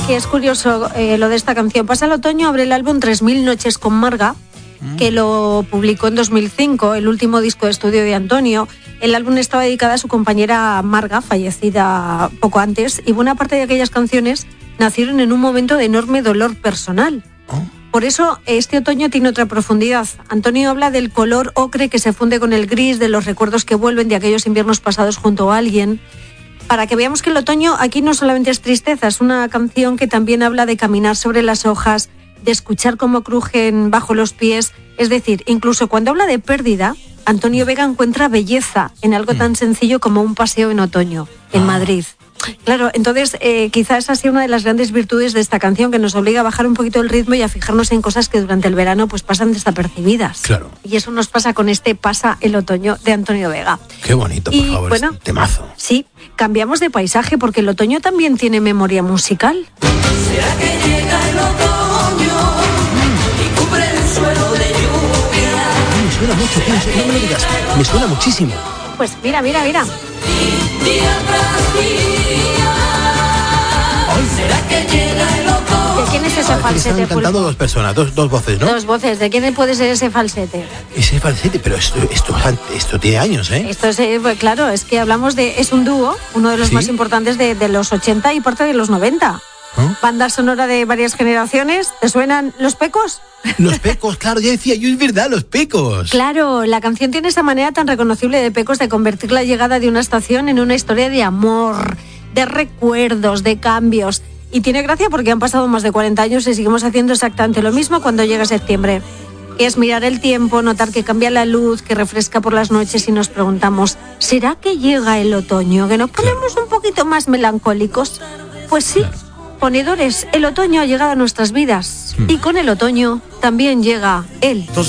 Sí, es curioso lo de esta canción. Pasa el otoño, abre el álbum 3000 noches con Marga, que lo publicó en 2005, el último disco de estudio de Antonio. El álbum estaba dedicado a su compañera Marga, fallecida poco antes, y buena parte de aquellas canciones nacieron en un momento de enorme dolor personal. Por eso este otoño tiene otra profundidad. Antonio habla del color ocre que se funde con el gris, de los recuerdos que vuelven de aquellos inviernos pasados junto a alguien. Para que veamos que el otoño aquí no solamente es tristeza, es una canción que también habla de caminar sobre las hojas, de escuchar cómo crujen bajo los pies. Es decir, incluso cuando habla de pérdida, Antonio Vega encuentra belleza en algo tan sencillo como un paseo en otoño, en Madrid. Claro, entonces quizás esa sea una de las grandes virtudes de esta canción, que nos obliga a bajar un poquito el ritmo y a fijarnos en cosas que durante el verano pues pasan desapercibidas. Claro. Y eso nos pasa con este Pasa el otoño de Antonio Vega. Qué bonito, por favor, bueno, este temazo. Sí, cambiamos de paisaje porque el otoño también tiene memoria musical. ¿Será que llega el otoño y cubre el suelo de lluvia? Me suena mucho, no me lo digas. Me suena muchísimo. Pues mira. Día tras día. ¿Será que llega el otoño? ¿De quién es ese falsete? Están cantando dos personas, dos voces, ¿no? Dos voces. ¿De quién puede ser ese falsete? Ese falsete, pero esto tiene años, ¿eh? Esto es, pues claro, es que hablamos de... Es un dúo, uno de los más importantes de los 80 y parte de los 90. Banda sonora de varias generaciones. ¿Te suenan Los Pecos? Los Pecos, claro, ya decía yo, es verdad, Los Pecos. Claro, la canción tiene esa manera tan reconocible de Pecos de convertir la llegada de una estación en una historia de amor, de recuerdos, de cambios. Y tiene gracia porque han pasado más de 40 años y seguimos haciendo exactamente lo mismo cuando llega septiembre. Es mirar el tiempo, notar que cambia la luz, que refresca por las noches y nos preguntamos, ¿será que llega el otoño? ¿Que nos ponemos un poquito más melancólicos? Pues sí. Ponedores, el otoño ha llegado a nuestras vidas y con el otoño también llega él.